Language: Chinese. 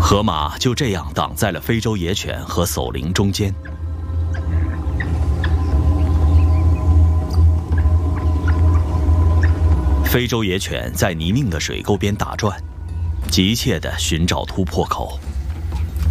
河马就这样挡在了非洲野犬和叟羚中间。非洲野犬在泥泞的水沟边打转，急切地寻找突破口。